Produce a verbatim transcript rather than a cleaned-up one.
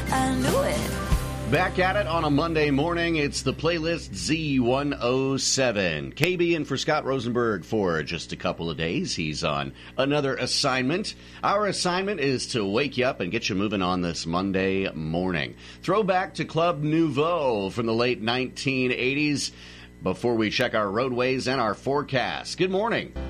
I knew it. Back at it on a Monday morning. It's the Playlist Z one oh seven. K B in for Scott Rosenberg for just a couple of days. He's on another assignment. Our assignment is to wake you up and get you moving on this Monday morning. Throwback to Club Nouveau from the late nineteen eighties before we check our roadways and our forecast. Good morning.